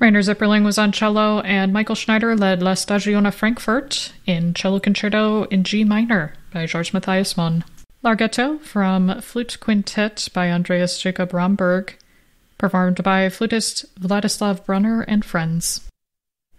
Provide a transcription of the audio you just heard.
Rainer Zipperling was on cello, and Michael Schneider led La Stagione Frankfurt in Cello Concerto in G minor by George Matthias Monn. Larghetto from Flute Quintet by Andreas Jacob Romberg, performed by flutist Vladislav Brunner and friends.